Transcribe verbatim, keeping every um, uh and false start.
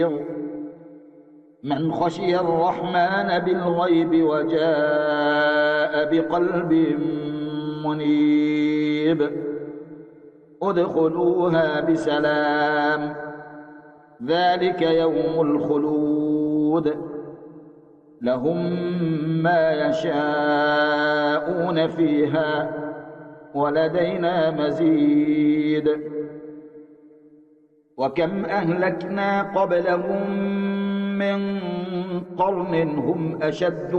من خشي الرحمن بالغيب وجاء بقلب منيب ادخلوها بسلام ذلك يوم الخلود لهم ما يشاءون فيها ولدينا مزيد وكم أهلكنا قبلهم من قرن هم أشد